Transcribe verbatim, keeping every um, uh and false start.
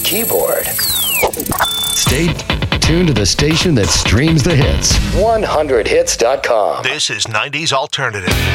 keyboard. Stay tuned to the station that streams the hits. one hundred hits dot com. This is nineties Alternative.